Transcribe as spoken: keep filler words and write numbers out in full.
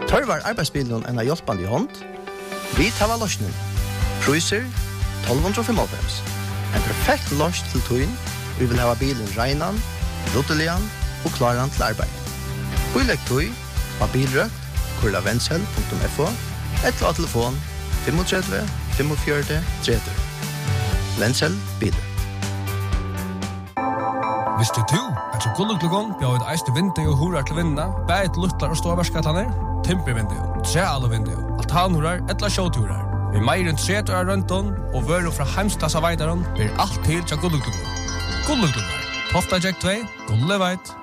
Tørvar arbeidsbilen en av hjelpende i hånd. Vi tar av løsningen. Priser tolv femtiofem. En perfekt løs til tøyen. Vi vil ha bilen regnan, ruttelian og klaran til arbeid. Bilegg tøy av bilrøk, kurla vendsel punktum f o, eller av telefon tre fem fem fire tre tre. Vendsel biler. Visste du at så gulluklugon bjør et eiste vindu og horar til vinna, bæt luttlar og ståverskatlaner, timpervindu, trealvindu, altanhorar, etla sjåturar. Vi meir enn tretu av rønton og vøru fra heimstassa veidaron blir alt til til gulluklugon. Gulluklugon, Tofta Jack två, Gulleveit.